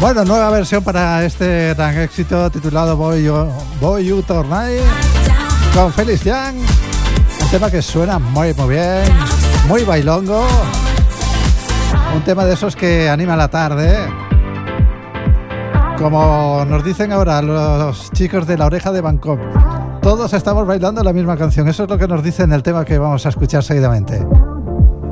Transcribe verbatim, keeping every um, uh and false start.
Bueno, nueva versión para este gran éxito titulado Boy You, Boy You Tonight con Felix Jan. Un tema que suena muy muy bien, muy bailongo. Un tema de esos que anima la tarde. Como nos dicen ahora los chicos de La Oreja de Bangkok, todos estamos bailando la misma canción. Eso es lo que nos dice en el tema que vamos a escuchar seguidamente.